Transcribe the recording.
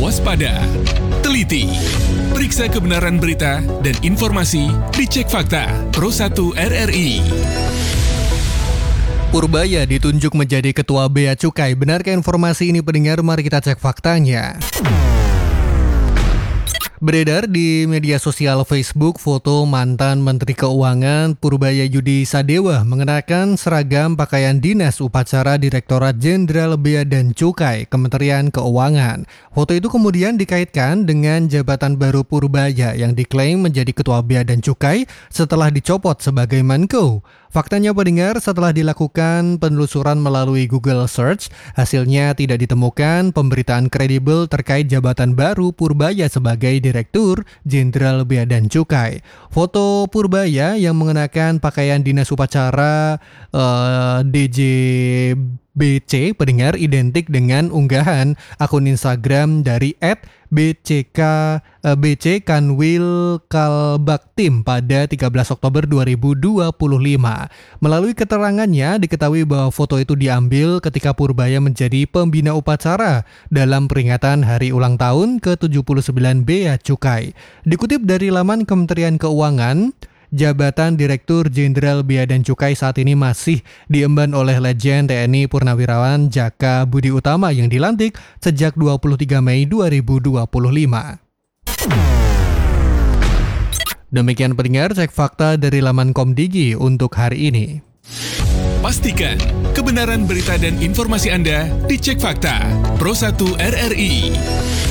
waspada, teliti, periksa kebenaran berita dan informasi di Cek Fakta Pro 1 RRI. Purbaya ditunjuk menjadi Ketua Bea Cukai. Benarkah informasi ini pendengar? Mari kita cek faktanya. Beredar di media sosial Facebook foto mantan Menteri Keuangan Purbaya Yudi Sadewa mengenakan seragam pakaian dinas upacara Direktorat Jenderal Bea dan Cukai Kementerian Keuangan. Foto itu kemudian dikaitkan dengan jabatan baru Purbaya yang diklaim menjadi Ketua Bea dan Cukai setelah dicopot sebagai Menko. Faktanya pendengar, setelah dilakukan penelusuran melalui Google Search, hasilnya tidak ditemukan pemberitaan kredibel terkait jabatan baru Purbaya sebagai Direktur Jenderal Bea dan Cukai. Foto Purbaya yang mengenakan pakaian dinas upacara DJBC pendengar identik dengan unggahan akun Instagram dari @BC Kanwil Kalbaktim pada 13 Oktober 2025. Melalui keterangannya diketahui bahwa foto itu diambil ketika Purbaya menjadi pembina upacara dalam peringatan hari ulang tahun ke-79 Bea Cukai. Dikutip dari laman Kementerian Keuangan, jabatan Direktur Jenderal Bea dan Cukai saat ini masih diemban oleh Legend TNI Purnawirawan Jaka Budi Utama yang dilantik sejak 23 Mei 2025. Demikian pendengar Cek Fakta dari laman Komdigi untuk hari ini. Pastikan kebenaran berita dan informasi Anda di Cek Fakta Pro 1 RRI.